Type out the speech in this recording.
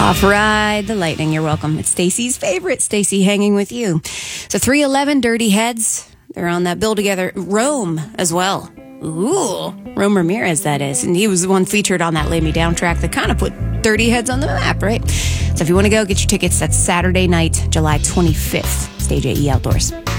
Off Ride the Lightning. You're welcome. It's Stacy's favorite. Stacy hanging with you. So 311 Dirty Heads. They're on that bill together. Rome as well. Ooh. Rome Ramirez, that is. And he was the one featured on that Lay Me Down track that kind of put Dirty Heads on the map, right? So if you want to go, get your tickets. That's Saturday night, July 25th. Stage AE Outdoors.